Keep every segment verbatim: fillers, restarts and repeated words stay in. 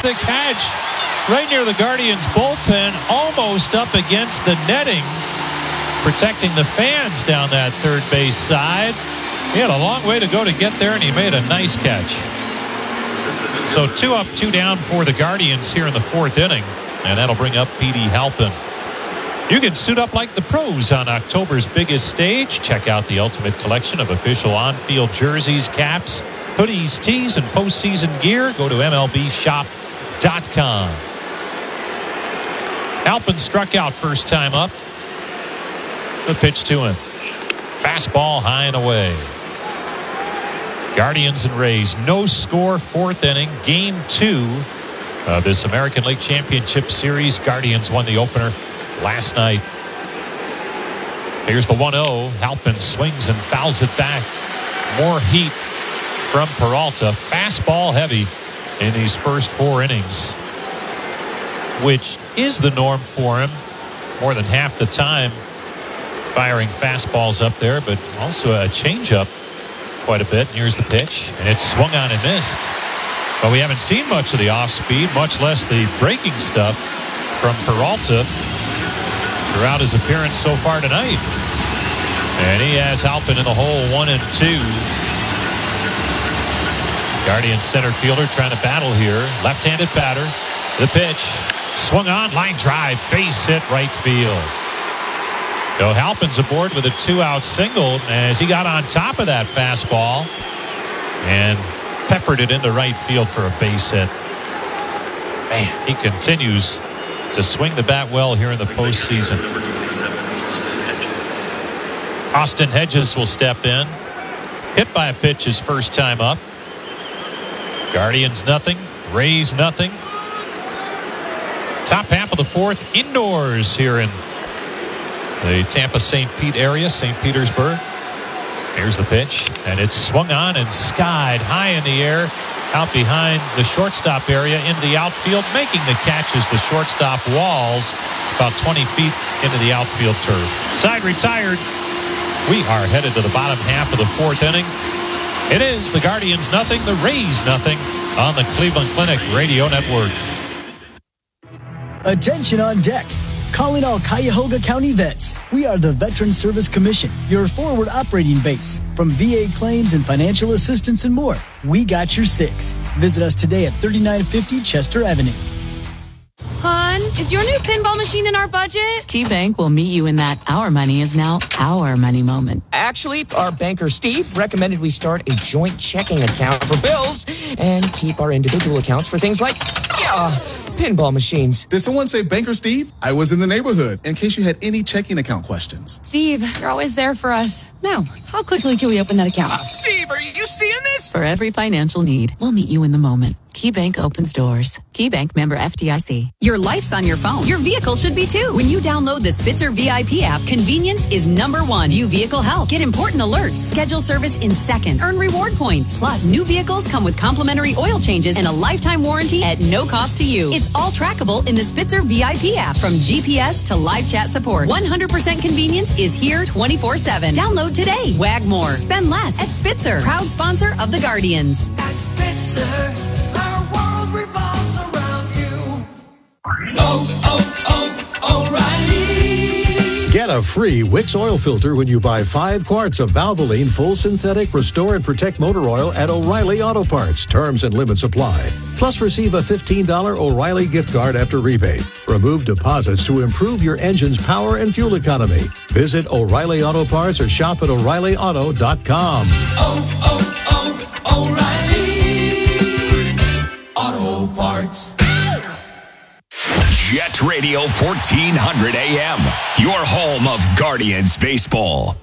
the catch right near the Guardians bullpen, almost up against the netting, protecting the fans down that third base side. He had a long way to go to get there, and he made a nice catch. So two up, two down for the Guardians here in the fourth inning, and that'll bring up Petey Halpin. You can suit up like the pros on October's biggest stage. Check out the ultimate collection of official on-field jerseys, caps, hoodies, tees, and postseason gear. Go to M L B shop dot com. Halpin struck out first time up. The pitch to him. Fastball high and away. Guardians and Rays, no score, fourth inning, game two of this American League Championship Series. Guardians won the opener last night. Here's the one oh. Halpin swings and fouls it back. More heat from Peralta. Fastball heavy in these first four innings, which is the norm for him. More than half the time firing fastballs up there, but also a changeup quite a bit. Here's the pitch, and it's swung on and missed. But we haven't seen much of the off-speed, much less the breaking stuff from Peralta throughout his appearance so far tonight. And he has Halpin in the hole, one and two. Guardian center fielder trying to battle here. Left-handed batter. The pitch. Swung on, line drive, base hit, right field. So Halpin's aboard with a two-out single as he got on top of that fastball and peppered it into right field for a base hit. Man, he continues to swing the bat well here in the postseason. Austin Hedges will step in. Hit by a pitch his first time up. Guardians nothing. Rays nothing. Top half of the fourth indoors here in the Tampa Saint Pete area, Saint Petersburg. Here's the pitch, and it's swung on and skied high in the air out behind the shortstop area into the outfield. Making the catch as the shortstop walls about twenty feet into the outfield turf. Side retired. We are headed to the bottom half of the fourth inning. It is the Guardians nothing, the Rays nothing on the Cleveland Clinic Radio Network. Attention on deck. Calling all Cuyahoga County vets. We are the Veterans Service Commission, your forward operating base. From V A claims and financial assistance and more, we got your six. Visit us today at thirty-nine fifty Chester Avenue. Hon, is your new pinball machine in our budget? KeyBank will meet you in that our money is now our money moment. Actually, our banker Steve recommended we start a joint checking account for bills and keep our individual accounts for things like, yeah, pinball machines. Did someone say Banker Steve? I was in the neighborhood in case you had any checking account questions. Steve, you're always there for us. Now, how quickly can we open that account? Uh, Steve, are you seeing this? For every financial need, we'll meet you in the moment. KeyBank opens doors. KeyBank member F D I C. Your life's on your phone. Your vehicle should be too. When you download the Spitzer V I P app, convenience is number one. View vehicle health. Get important alerts. Schedule service in seconds. Earn reward points. Plus, new vehicles come with complimentary oil changes and a lifetime warranty at no cost to you. It's all trackable in the Spitzer V I P app. From G P S to live chat support, one hundred percent convenience is here twenty-four seven. Download today. Wag more. Spend less at Spitzer. Proud sponsor of the Guardians. At Spitzer, our world revolves around you. Oh, oh, oh, O'Reilly. Get a free Wix oil filter when you buy five quarts of Valvoline full synthetic Restore and Protect motor oil at O'Reilly Auto Parts. Terms and limits apply. Plus, receive a fifteen dollars O'Reilly gift card after rebate. Remove deposits to improve your engine's power and fuel economy. Visit O'Reilly Auto Parts or shop at O'Reilly Auto dot com. Oh, oh, oh, O'Reilly Auto Parts. Jet Radio fourteen hundred A M, your home of Guardians baseball.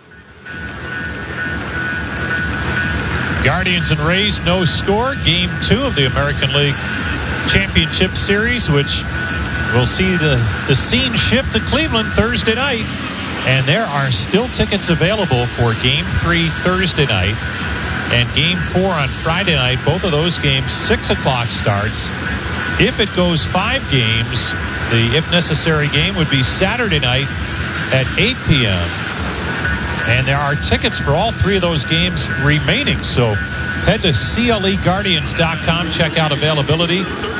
Guardians and Rays, no score. Game two of the American League Championship Series, which will see the, the scene shift to Cleveland Thursday night. And there are still tickets available for Game three Thursday night and Game four on Friday night. Both of those games, six o'clock starts. If it goes five games, the if necessary game would be Saturday night at eight p.m. And there are tickets for all three of those games remaining. So head to C L E Guardians dot com, check out availability.